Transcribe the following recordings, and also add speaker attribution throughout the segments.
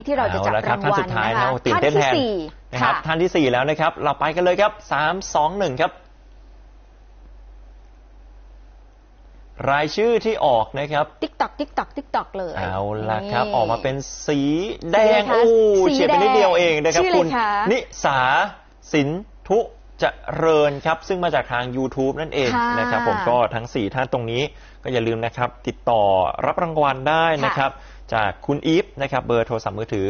Speaker 1: ที่เราจะจับรางวัลนะคะ
Speaker 2: ท่านที่สี่นะครับท่านที่4แล้วนะครับเราไปกันเลยครับ3 2 1ครับรายชื่อที่ออกนะครับ
Speaker 1: ติ๊กตอกเลย
Speaker 2: เอาล่ะครับออกมาเป็นสีแดงเฉียดไปนิดเดียวเองนะครับคุณนิสาสินทุเจริญครับซึ่งมาจากทาง YouTube นั่นเองนะครับผมก็ทั้ง4ท่านตรงนี้ก็อย่าลืมนะครับติดต่อรับรางวัลได้นะครับจากคุณอีฟนะครับเบอร์โทรศัพท์มือถือ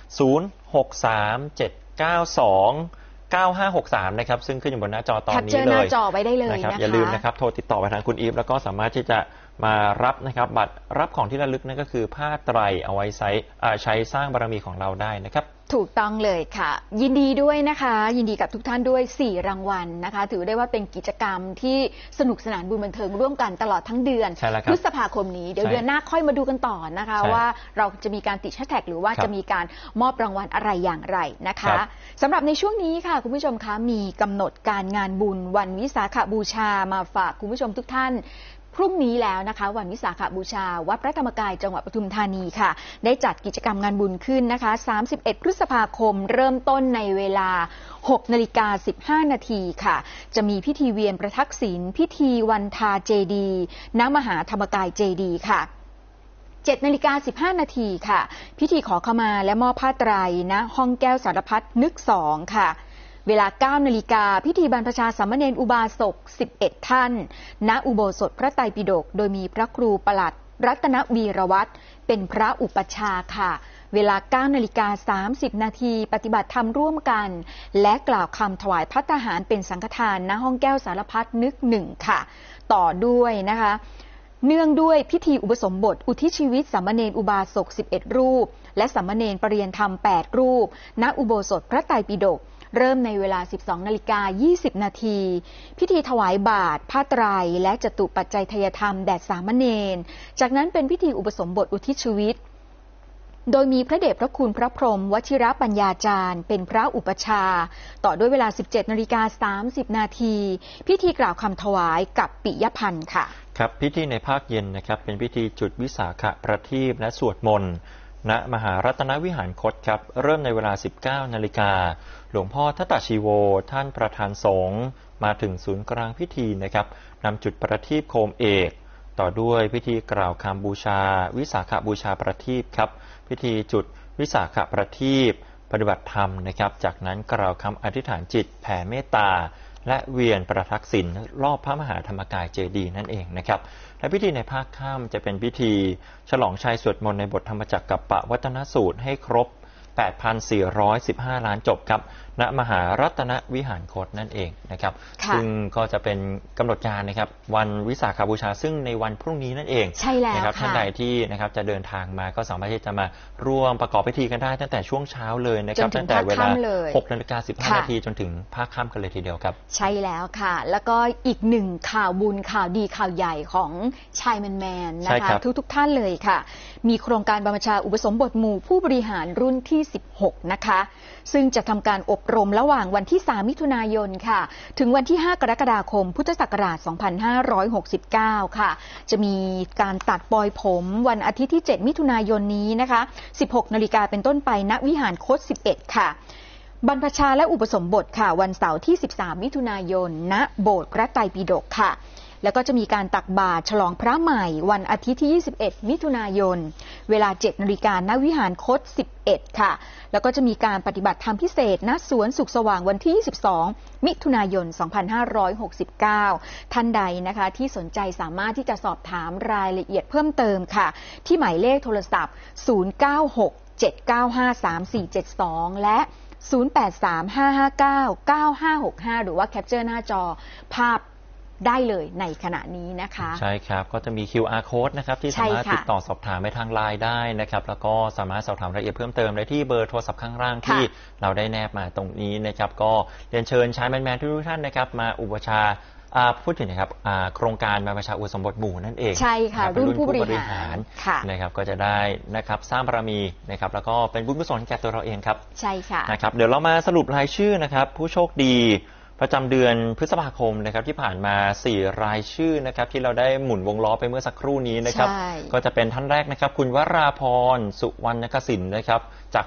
Speaker 2: 0637929563นะครับซึ่งขึ้นอยู่บนหน้าจอตอนนี้เลย
Speaker 1: หน้าจอไว้ได้เลย
Speaker 2: นะครับอย่าลืมนะครับโทรติดต่อไปทางคุณอีฟแล้วก็สามารถที่จะมารับนะครับบัตรรับของที่ระลึกนั่นก็คือผ้าไตรเอาไว้ใช้สร้างบารมีของเราได้นะครับ
Speaker 1: ถูกต้องเลยค่ะยินดีด้วยนะคะยินดีกับทุกท่านด้วย4รางวัลนะคะถือได้ว่าเป็นกิจกรรมที่สนุกสนานบุญบันเทิงร่วมกันตลอดทั้งเดือนพฤษภาคมนี้เดี๋ยวเดือนหน้าค่อยมาดูกันต่อนะคะว่าเราจะมีการติดแฮชแท็กหรือว่าจะมีการมอบรางวัลอะไรอย่างไรนะคะสำหรับในช่วงนี้ค่ะคุณผู้ชมคะมีกำหนดการงานบุญวันวิสาขบูชามาฝากคุณผู้ชมทุกท่านพรุ่งนี้แล้วนะคะวันวิสาขบูชาวัดพระธรรมกายจังหวัดปทุมธานีค่ะได้จัดกิจกรรมงานบุญขึ้นนะคะ31พฤษภาคมเริ่มต้นในเวลา 6:15 นาทีค่ะจะมีพิธีเวียนประทักษิณพิธีวันทาเจดีณมหาธรรมกายเจดีค่ะ7:15 นาทีค่ะพิธีขอขมาและมอบผ้าไตรณห้องแก้วสารพัดนึก2ค่ะเวลา 9 นาฬิกาพิธีบรรพชาสามเณรอุบาสก11ท่านณอุโบสถพระไตรปิฎกโดยมีพระครูปลัดรัตนวีรวัตรเป็นพระอุปัชฌาย์ค่ะเวลา 9:30 นาทีปฏิบัติธรรมร่วมกันและกล่าวคำถวายภัตตาหารเป็นสังฆทานณห้องแก้วสารพัดนึก1ค่ะต่อด้วยนะคะเนื่องด้วยพิธีอุปสมบทอุทิศชีวิตสามเณรอุบาสก11รูปและสามเณรปริยนธรรม8รูปณอุโบสถพระไตรปิฎกเริ่มในเวลา 12:20 นาทีพิธีถวายบาตรผ้าไตรและจตุปัจจัยทายธรรมแด่สามเณรจากนั้นเป็นพิธีอุปสมบทอุทิศชีวิตโดยมีพระเดชพระคุณพระพรหมวชิรปัญญาจารย์เป็นพระอุปชาต่อด้วยเวลา 17:30 นาทีพิธีกล่าวคำถวายกับปิยพันธ์ค่ะ
Speaker 2: ครับพิธีในภาคเย็นนะครับเป็นพิธีจุดวิสาขประทีปและสวดมนต์ณมหารัตนวิหารคตครับเริ่มในเวลา 19 นาฬิกาหลวงพ่อทัตตชีโวท่านประธานสงฆ์มาถึงศูนย์กลางพิธีนะครับนำจุดประทีปโคมเอกต่อด้วยพิธีกล่าวคำบูชาวิสาขบูชาประทีปครับพิธีจุดวิสาขประทีปปฏิบัติธรรมนะครับจากนั้นกล่าวคำอธิษฐานจิตแผ่เมตตาและเวียนประทักษิณรอบพระมหาธรรมกายเจดีย์นั่นเองนะครับและพิธีในภาคค่ำจะเป็นพิธีฉลองชัยสวดมนต์ในบทธรรมจักรกัปปวัตนสูตรให้ครบ 8,415 ล้านจบครับณมหารัตนวิหารคตนั่นเองนะครับซึ่งก็จะเป็นกำหนดการนะครับวันวิสาขบูชาซึ่งในวันพรุ่งนี้นั่นเอง
Speaker 1: ใช่แล้ว
Speaker 2: นะครับท่านใดที่นะครับจะเดินทางมาก็สามารถที่จะมาร่วมประกอบพิธีกันได้ตั้งแต่ช่วงเช้าเลยนะครับตั้งแต่เวลา 6:15 นาทีจนถึงภาคค่ำกันเลยทีเดียวครับ
Speaker 1: ใช่แล้วค่ะแล้วก็อีกหนึ่งข่าวบุญข่าวดีข่าวใหญ่ของชายแมนนะคะทุกท่านเลยค่ะมีโครงการบรรพชาอุปสมบทหมู่ผู้บริหารรุ่นที่16นะคะซึ่งจะทำการอบรมระหว่างวันที่3 มิถุนายนค่ะถึงวันที่5 กรกฎาคมพุทธศักราช 2569 ค่ะจะมีการตัดปลอยผมวันอาทิตย์ที่7 มิถุนายนนี้นะคะ 16 นาฬิกาเป็นต้นไปณวิหารคต11ค่ะบรรพชาและอุปสมบทค่ะวันเสาร์ที่13 มิถุนายนณโบสถ์พระไตรปิฎกค่ะแล้วก็จะมีการตักบาตรฉลองพระใหม่วันอาทิตย์ที่21 มิถุนายนเวลา 7 นาฬิกาณวิหารคต11ค่ะแล้วก็จะมีการปฏิบัติธรรมพิเศษณสวนสุขสว่างวันที่22 มิถุนายน 2569ท่านใดนะคะที่สนใจสามารถที่จะสอบถามรายละเอียดเพิ่มเติมค่ะที่หมายเลขโทรศัพท์ 096-795-3472 และ 0835599565 หรือว่าแคปเจอร์หน้าจอภาพได้เลยในขณะนี้นะคะ
Speaker 2: ใช่ครับก็จะมี QR code นะครับที่สามารถติดต่อสอบถามไปทางไลน์ได้นะครับแล้วก็สามารถสอบถามรายละเอียดเพิ่มเติมได้ที่เบอร์โทรศัพท์ข้างล่างที่เราได้แนบมาตรงนี้นะครับก็เรียนเชิญชายแมนๆทุกท่านนะครับมาอุปชาพูดถึงนะครับโครงการบรรพชาอุปสมบทหมู่นั่นเอง
Speaker 1: ใช่ค่ะรุ่นผู้บริหาร
Speaker 2: นะครับก็จะได้นะครับสร้างบารมีนะครับแล้วก็เป็นบุญกุศลแก่ตัวเราเองครับ
Speaker 1: ใช่ค่ะ
Speaker 2: นะครับเดี๋ยวเรามาสรุปรายชื่อนะครับผู้โชคดีประจำเดือนพฤษภาคมนะครับที่ผ่านมา4รายชื่อนะครับที่เราได้หมุนวงล้อไปเมื่อสักครู่นี้นะครับก็จะเป็นท่านแรกนะครับคุณวราพรสุวรรณกสินนะครับจาก